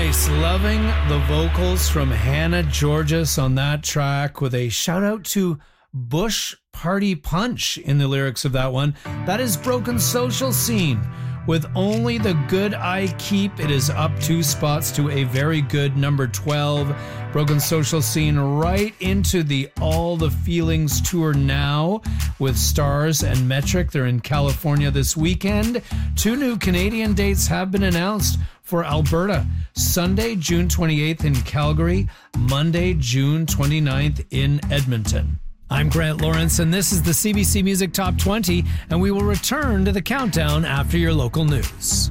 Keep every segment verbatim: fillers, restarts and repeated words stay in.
Nice. Loving the vocals from Hannah Georges on that track, with a shout out to Bush Party Punch in the lyrics of that one. That is Broken Social Scene. With Only the Good I Keep, it is up two spots to a very good number twelve. Broken Social Scene right into the All the Feelings tour now with Stars and Metric. They're in California this weekend. Two new Canadian dates have been announced for Alberta. Sunday, June twenty-eighth in Calgary. Monday, June twenty-ninth in Edmonton. I'm Grant Lawrence, and this is the C B C Music Top twenty, and we will return to the countdown after your local news.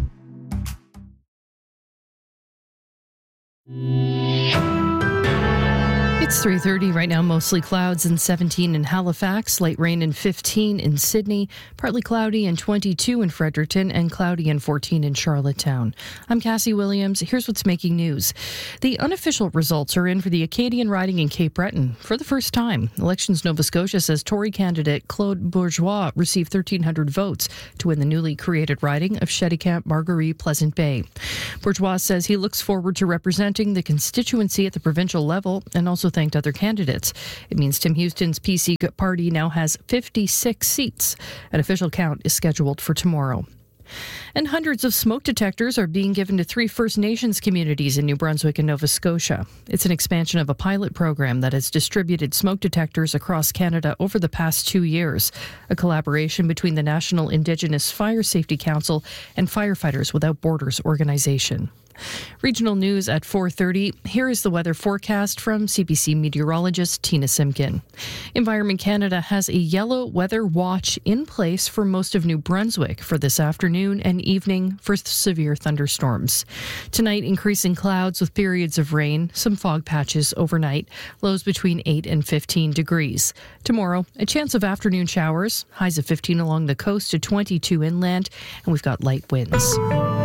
It's three thirty right now, mostly clouds and seventeen in Halifax, light rain and fifteen in Sydney, partly cloudy and twenty-two in Fredericton, and cloudy and fourteen in Charlottetown. I'm Cassie Williams. Here's what's making news. The unofficial results are in for the Acadian riding in Cape Breton for the first time. Elections Nova Scotia says Tory candidate Claude Bourgeois received thirteen hundred votes to win the newly created riding of Cheticamp Margaree Pleasant Bay. Bourgeois says he looks forward to representing the constituency at the provincial level, and also thanked other candidates. It means Tim Houston's P C party now has fifty-six seats. An official count is scheduled for tomorrow. And hundreds of smoke detectors are being given to three First Nations communities in New Brunswick and Nova Scotia. It's an expansion of a pilot program that has distributed smoke detectors across Canada over the past two years, a collaboration between the National Indigenous Fire Safety Council and Firefighters Without Borders organization. Regional news at four thirty. Here is the weather forecast from C B C meteorologist Tina Simkin. Environment Canada has a yellow weather watch in place for most of New Brunswick for this afternoon and evening for severe thunderstorms. Tonight, increasing clouds with periods of rain, some fog patches overnight, lows between eight and fifteen degrees. Tomorrow, a chance of afternoon showers, highs of fifteen along the coast to twenty-two inland, and we've got light winds.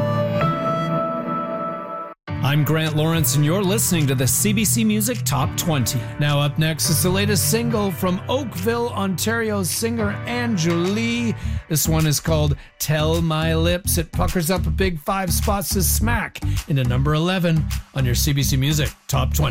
I'm Grant Lawrence, and you're listening to the C B C Music Top twenty. Now up next is the latest single from Oakville, Ontario's singer Andrew Lee. This one is called Tell My Lips. It puckers up a big five spots to smack into number eleven on your C B C Music Top twenty.